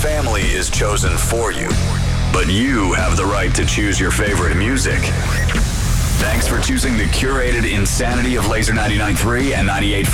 family is chosen for you, but you have the right to choose your favorite music. Thanks for choosing the curated insanity of Laser 99.3 and 98.5.